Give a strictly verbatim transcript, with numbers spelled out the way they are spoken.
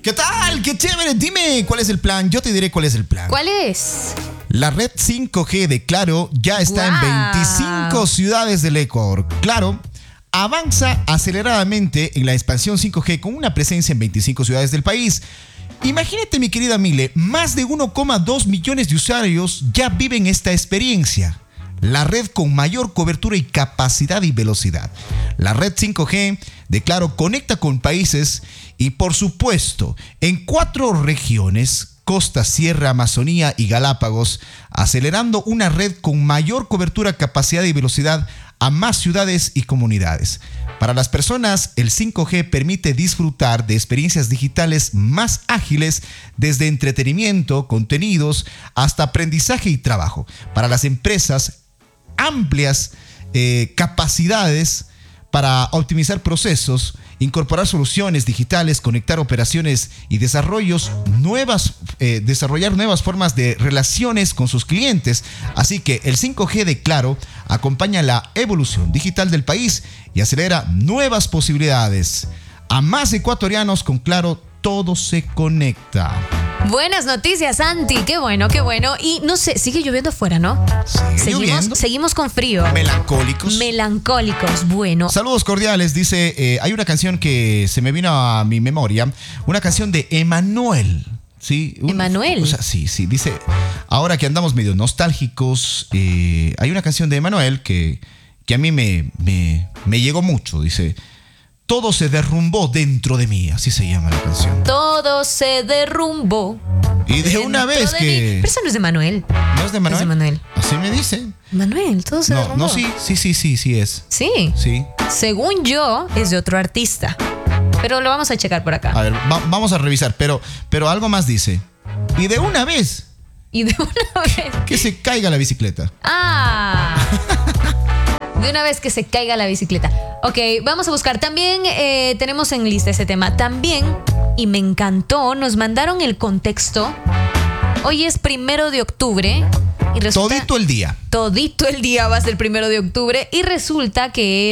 ¿Qué tal? ¡Qué chévere! Dime cuál es el plan. Yo te diré cuál es el plan. ¿Cuál es? La red cinco G de Claro ya está Wow. en veinticinco ciudades del Ecuador. Claro avanza aceleradamente en la expansión cinco G con una presencia en veinticinco ciudades del país. Imagínate, mi querida Mile, más de uno coma dos millones de usuarios ya viven esta experiencia. La red con mayor cobertura y capacidad y velocidad. La red cinco G de Claro conecta con países y, por supuesto, en cuatro regiones, Costa, Sierra, Amazonía y Galápagos, acelerando una red con mayor cobertura, capacidad y velocidad a más ciudades y comunidades. Para las personas, el cinco G permite disfrutar de experiencias digitales más ágiles, desde entretenimiento, contenidos, hasta aprendizaje y trabajo. Para las empresas, amplias eh, capacidades para optimizar procesos, incorporar soluciones digitales, conectar operaciones y desarrollos nuevas, eh, desarrollar nuevas formas de relaciones con sus clientes. Así que el cinco G de Claro acompaña la evolución digital del país y acelera nuevas posibilidades. A más ecuatorianos con Claro, todo se conecta. Buenas noticias, Santi. Qué bueno, qué bueno. Y no sé, sigue lloviendo afuera, ¿no? Sigue seguimos, lloviendo. seguimos con frío. Melancólicos. Melancólicos, bueno. Saludos cordiales, dice, eh, hay una canción que se me vino a mi memoria, una canción de Emanuel. ¿Sí? Un- ¿Emanuel? O sea, sí, sí, dice, ahora que andamos medio nostálgicos, eh, hay una canción de Emanuel que, que a mí me, me, me llegó mucho, dice, todo se derrumbó dentro de mí, así se llama la canción. Todo se derrumbó. Y de una dentro vez de que... mí. Pero eso no es de Manuel. ¿No es de Manuel? Es de Manuel. Así me dice. Manuel, todo se No, derrumbó. no, sí, sí, sí, sí, sí es. Sí. Sí. Según yo, es de otro artista. Pero lo vamos a checar por acá. A ver, va- vamos a revisar, pero, pero algo más dice. Y de una vez, Y de una vez. que se caiga la bicicleta. Ah. De una vez que se caiga la bicicleta. Ok, vamos a buscar. También eh, tenemos en lista ese tema. También, y me encantó, nos mandaron el contexto. Hoy es primero de octubre. Y resulta, Todito el día. todito el día va a ser primero de octubre. Y resulta que